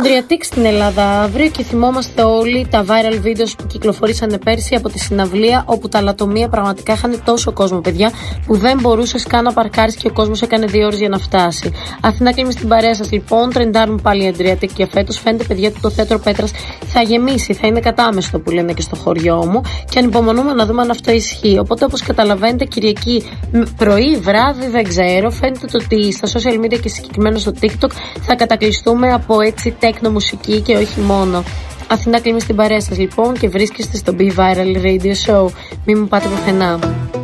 Adriatic στην Ελλάδα αύριο και θυμόμαστε όλοι τα viral videos που κυκλοφορήσανε πέρσι από τη συναυλία, όπου τα λατομεία πραγματικά είχαν τόσο κόσμο, παιδιά, που δεν μπορούσες καν να παρκάρεις και ο κόσμος έκανε 2 ώρες για να φτάσει. Αθηνά Κλίμη στην παρέα σας λοιπόν, τρεντάρουν πάλι οι Adriatic και φέτος φαίνεται, παιδιά, ότι το θέατρο Πέτρας θα γεμίσει, θα είναι κατάμεστο που λένε και στο χωριό μου, και ανυπομονούμε να δούμε αν αυτό ισχύει. Οπότε, όπως καταλαβαίνετε, Κυριακή πρωί, βράδυ, δεν ξέρω, φαίνεται ότι στα social media και συγκεκριμένα στο TikTok θα κατακλειστούμε από έτσι τέκνο μουσική και όχι μόνο. Αθηνά Κλίμη στην παρέα σας λοιπόν και βρίσκεστε στο Be Viral Radio Show. Μην μου πάτε πουθενά.